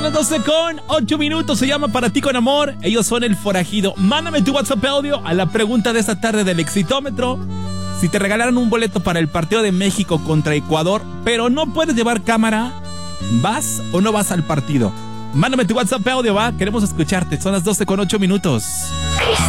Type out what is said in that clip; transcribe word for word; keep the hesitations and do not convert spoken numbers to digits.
Son las doce con ocho minutos. Se llama Para Ti Con Amor. Ellos son El Forajido. Mándame tu WhatsApp audio a la pregunta de esta tarde del Exitómetro. Si te regalaran un boleto para el partido de México contra Ecuador, pero no puedes llevar cámara, ¿vas o no vas al partido? Mándame tu WhatsApp audio, va. Queremos escucharte. Son las doce con ocho minutos.